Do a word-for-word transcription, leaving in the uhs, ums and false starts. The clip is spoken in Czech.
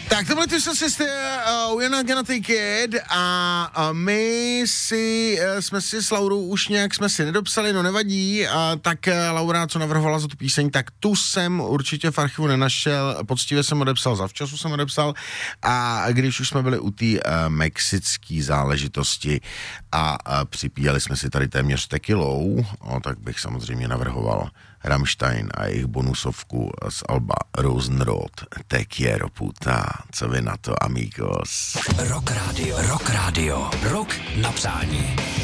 Tak tohle ty jsou si uh, We're Not Gonna Take It a uh, my si, uh, jsme si s Laurou už nějak jsme si nedopsali, no nevadí, uh, tak uh, Laura, co navrhovala za tu píseň, tak tu jsem určitě v archivu nenašel, poctivě jsem odepsal, zavčasu jsem odepsal a když už jsme byli u té uh, mexické záležitosti a uh, připíjeli jsme si tady téměř tekilou, no, tak bych samozřejmě navrhoval Rammstein a jejich bonusovku z alba Rosenrot, Te quiero puta. Co vy na to, amigos? Rock Radio, Rock Radio, rock na přání.